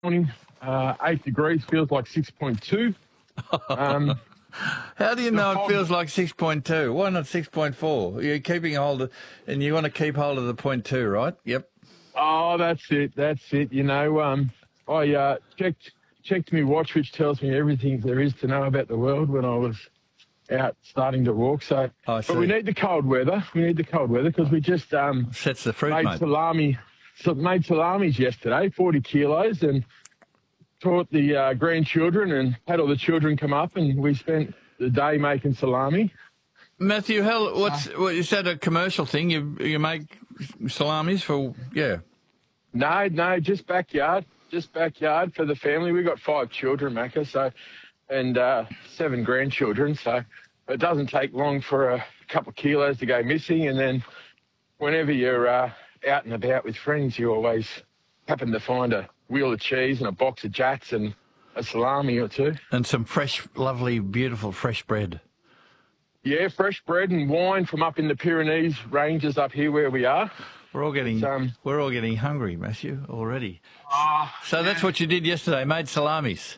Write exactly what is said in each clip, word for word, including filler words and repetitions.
morning. Uh, eight degrees, feels like six point two. Um, How do you know fog- it feels like six point two? Why not six point four? You're keeping hold of, and you want to keep hold of the point two, right? Yep. oh, that's it. That's it. You know, um, I uh, checked checked my watch, which tells me everything there is to know about the world when I was out starting to walk. So, I but we see. need the cold weather. We need the cold weather because we just um, Sets the fruit, made mate. salami. So made salamis yesterday, forty kilos, and taught the uh, grandchildren and had all the children come up, and we spent the day making salami. Matthew, how, what's what, is that a commercial thing? You you make salamis for yeah. No, no, just backyard, just backyard for the family. We've got five children, Macca, so, and uh, seven grandchildren, so it doesn't take long for a couple of kilos to go missing, and then whenever you're uh, out and about with friends, you always happen to find a wheel of cheese and a box of jats and a salami or two. And some fresh, lovely, beautiful fresh bread. Yeah, fresh bread and wine from up in the Pyrenees ranges up here where we are. We're all getting um, we're all getting hungry, Matthew, already. Uh, So that's what you did yesterday, made salamis.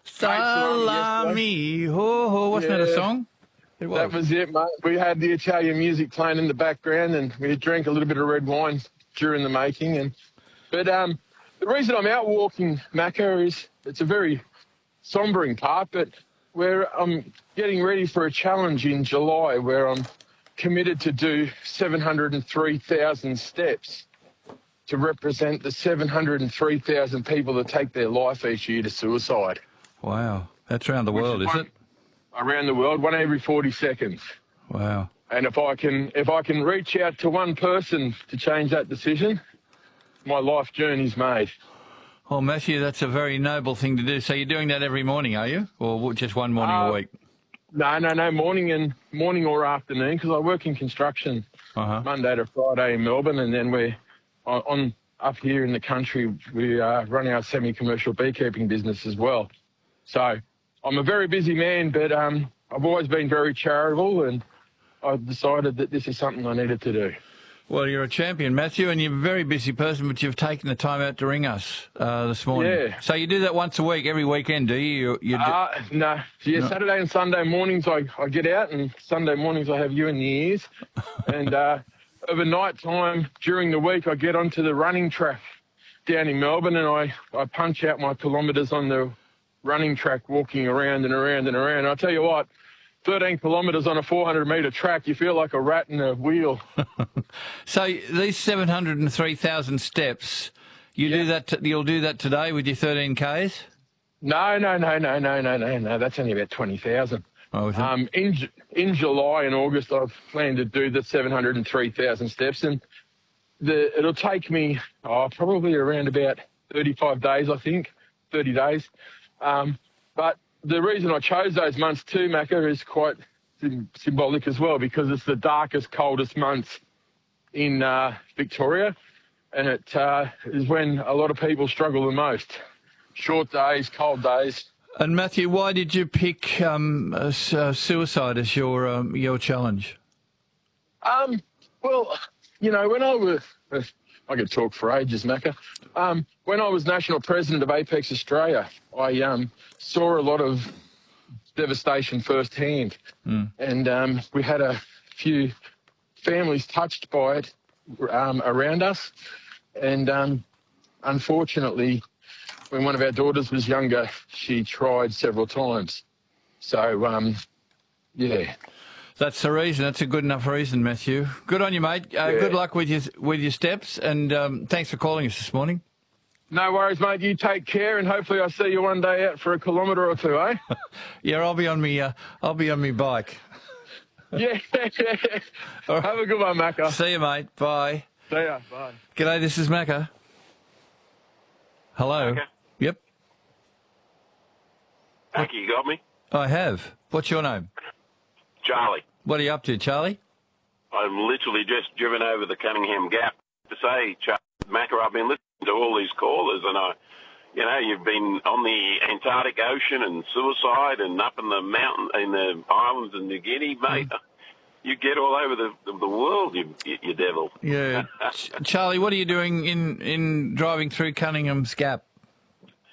salami Salami, ho ho, wasn't that a Yeah. song? It was. That was it, mate. We had the Italian music playing in the background, and we drank a little bit of red wine during the making. And but um, the reason I'm out walking, Macca, is it's a very sombering part, but where I'm getting ready for a challenge in July where I'm committed to do seven hundred three thousand steps to represent the seven hundred three thousand people that take their life each year to suicide. Wow, that's around the world, is it? Around the world, one every forty seconds. Wow. And if I can, if I can reach out to one person to change that decision, my life journey's made. Well, Matthew, that's a very noble thing to do. So you're doing that every morning, are you, or just one morning Uh, a week? No, no, no, morning and morning or afternoon, because I work in construction Uh-huh. Monday to Friday in Melbourne, and then we're on, on up here in the country. We uh, run our semi-commercial beekeeping business as well. So I'm a very busy man, but um, I've always been very charitable, and I decided that this is something I needed to do. Well, you're a champion, Matthew, and you're a very busy person, but you've taken the time out to ring us uh, this morning. Yeah. So you do that once a week, every weekend, do you? You, you do- Uh, no, yeah, No. Saturday and Sunday mornings I, I get out, and Sunday mornings I have you in the ears. and uh, over night time during the week I get onto the running track down in Melbourne, and I, I punch out my kilometres on the running track, walking around and around and around. I'll tell you what, thirteen kilometres on a four hundred metre track, you feel like a rat in a wheel. So these seven hundred three thousand steps, you Yeah. do that. T- you'll do that today with your thirteen Ks. No, no, no, no, no, no, no, no. That's only about twenty thousand. Oh, is it? Um, in Ju- in July and August, I've planned to do the seven hundred three thousand steps, and the it'll take me oh, probably around about thirty-five days, I think, thirty days. Um, but the reason I chose those months too, Macca, is quite sim- symbolic as well, because it's the darkest, coldest months in uh, Victoria, and it uh, is when a lot of people struggle the most. Short days, cold days. And Matthew, why did you pick um, uh, s- uh, suicide as your um, your challenge? Um, well, you know, when I was, I could talk for ages, Macca. Um, when I was national president of Apex Australia, I um, saw a lot of devastation firsthand, Mm. and um, we had a few families touched by it um, around us, and um, unfortunately, when one of our daughters was younger, she tried several times. So, um, yeah. That's the reason. That's a good enough reason, Matthew. Good on you, mate. Uh, Yeah. Good luck with your with your steps, and um, thanks for calling us this morning. No worries, mate. You take care, and hopefully I see you one day out for a kilometre or two, eh? Yeah, I'll be on me. Uh, I'll be on me bike. Yeah. Have a good one, Macca. See you, mate. Bye. See ya. Bye. G'day. This is Macca. Hello. Macca? Yep, Thank you, you got me? I have. What's your name? Charlie. What are you up to, Charlie? I'm literally just driven over the Cunningham Gap to say, Charlie Macca, I've been listening to all these callers, and I, you know, you've been on the Antarctic Ocean and suicide and up in the mountain, in the islands in New Guinea, mate. Mm. You get all over the the world, you, you, you devil. Yeah. Ch- Charlie, what are you doing in, in driving through Cunningham's Gap?